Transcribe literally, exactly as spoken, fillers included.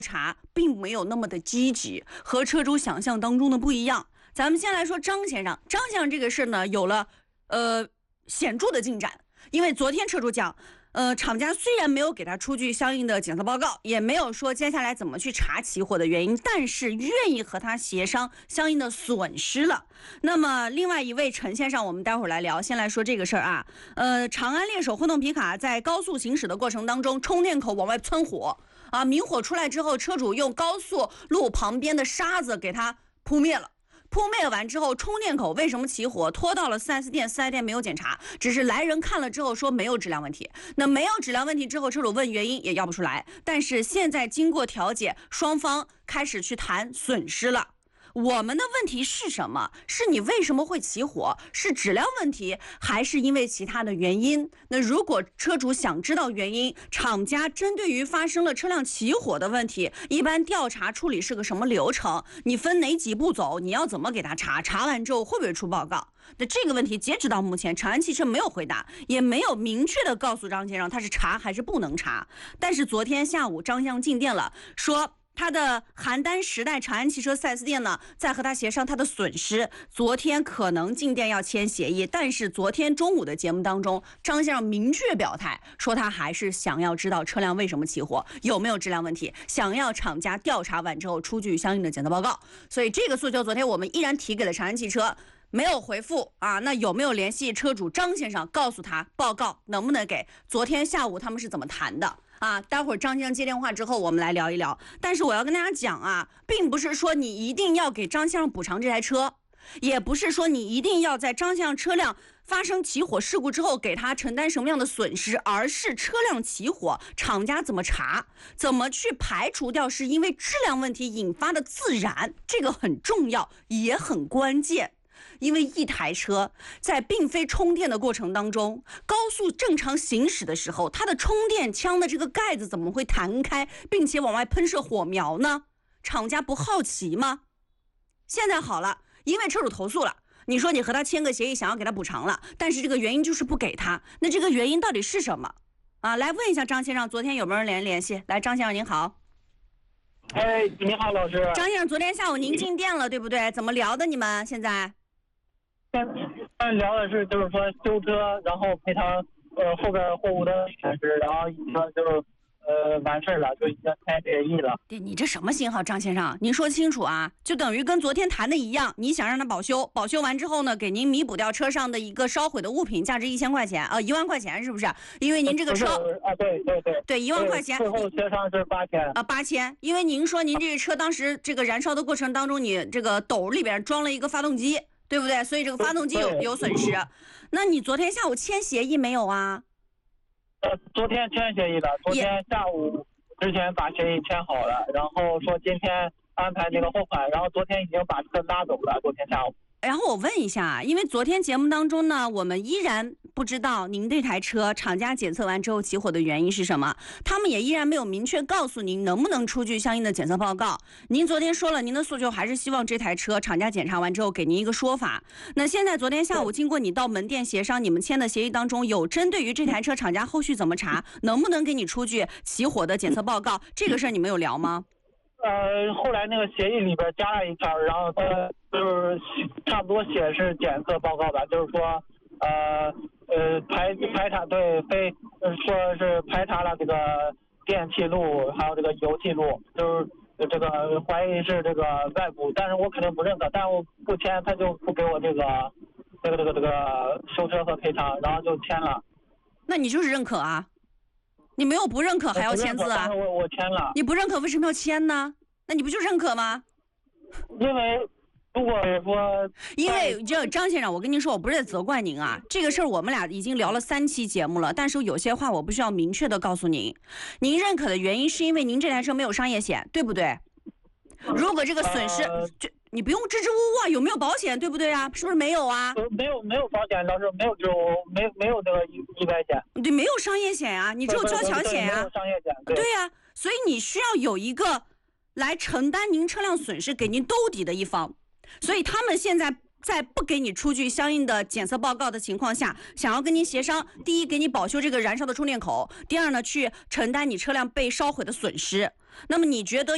查并没有那么的积极，和车主想象当中的不一样。咱们先来说张先生，张先生这个事呢有了呃显著的进展，因为昨天车主讲，呃，厂家虽然没有给他出具相应的检测报告，也没有说接下来怎么去查起火的原因，但是愿意和他协商相应的损失了。那么另外一位陈先生，我们待会儿来聊，先来说这个事儿啊，呃，长安猎手混动皮卡在高速行驶的过程当中，充电口往外窜火啊，明火出来之后，车主用高速路旁边的沙子给它扑灭了。扑灭完之后，充电口为什么起火？拖到了 四 S 店 ，四 S 店没有检查，只是来人看了之后说没有质量问题。那没有质量问题之后，车主问原因也要不出来。但是现在经过调解，双方开始去谈损失了。我们的问题是什么？是你为什么会起火？是质量问题，还是因为其他的原因？那如果车主想知道原因，厂家针对于发生了车辆起火的问题，一般调查处理是个什么流程？你分哪几步走？你要怎么给他查？查完之后会不会出报告？那这个问题截止到目前，长安汽车没有回答，也没有明确的告诉张先生他是查还是不能查。但是昨天下午张先生进店了，说他的邯郸时代长安汽车 四 S 店呢，在和他协商他的损失。昨天可能进店要签协议，但是昨天中午的节目当中，张先生明确表态说，他还是想要知道车辆为什么起火，有没有质量问题，想要厂家调查完之后出具相应的检测报告。所以这个诉求，昨天我们依然提给了长安汽车。没有回复啊，那有没有联系车主张先生，告诉他报告能不能给？昨天下午他们是怎么谈的啊？待会儿张先生接电话之后，我们来聊一聊。但是我要跟大家讲啊，并不是说你一定要给张先生补偿这台车，也不是说你一定要在张先生车辆发生起火事故之后给他承担什么样的损失，而是车辆起火，厂家怎么查，怎么去排除掉是因为质量问题引发的自燃，这个很重要，也很关键。因为一台车在并非充电的过程当中，高速正常行驶的时候，它的充电枪的这个盖子怎么会弹开，并且往外喷射火苗呢？厂家不好奇吗？现在好了，因为车主投诉了，你说你和他签个协议，想要给他补偿了，但是这个原因就是不给他，那这个原因到底是什么啊？来问一下张先生，昨天有没有人联联系？来，张先生您好。 哎，你好，老师。 张先生，昨天下午您进店了，对不对？怎么聊的？你们现在？ 先先聊的是就是说修车，然后赔偿呃后边货物的损失，然后已经就是呃完事了，就已经签协议了。 对，你这什么信号，张先生？您说清楚啊！就等于跟昨天谈的一样，你想让他保修，保修完之后呢，给您弥补掉车上的一个烧毁的物品，价值一千块钱啊，一万块钱是不是？因为您这个烧啊，对对对， 对一万块钱， 最后协商是八千啊，八千。因为您说您这个车当时这个燃烧的过程当中，你这个斗里边装了一个发动机。对不对？所以这个发动机有有损失，那你昨天下午签协议没有啊？ 呃，昨天签协议了，昨天下午之前把协议签好了，然后说今天安排那个货款，然后昨天已经把车拉走了，昨天下午。 然后我问一下，因为昨天节目当中呢，我们依然不知道您这台车厂家检测完之后起火的原因是什么，他们也依然没有明确告诉您能不能出具相应的检测报告。您昨天说了，您的诉求还是希望这台车厂家检查完之后给您一个说法。那现在昨天下午经过你到门店协商，你们签的协议当中有针对于这台车厂家后续怎么查，能不能给你出具起火的检测报告，这个事儿你们有聊吗？ 呃，后来那个协议里边加了一条，然后他就是差不多写是检测报告吧，就是说，呃呃排排查对非说是排查了这个电气路，还有这个油气路，就是这个怀疑是这个外部，但是我肯定不认可，但是我不签，他就不给我这个这个这个这个修车和赔偿，然后就签了。 那你就是认可啊？你没有不认可还要签字啊？ 我我签了。 你不认可为什么要签呢？那你不就认可吗？ 因为如果说， 因为这张先生，我跟您说，我不是在责怪您啊，这个事儿我们俩已经聊了三期节目了，但是有些话我不需要明确的告诉您。您认可的原因是因为您这台车没有商业险，对不对？如果这个损失， 呃、 就你不用支支吾吾啊，有没有保险，对不对啊？是不是没有啊？ 没有没有保险，老师没有就没没有这个意外险。 对，没有商业险啊，你只有交强险啊。 没有商业险。对呀、啊，所以你需要有一个来承担您车辆损失、给您兜底的一方。所以他们现在在不给你出具相应的检测报告的情况下，想要跟您协商，第一，给你保修这个燃烧的充电口；第二呢，去承担你车辆被烧毁的损失。那么你觉得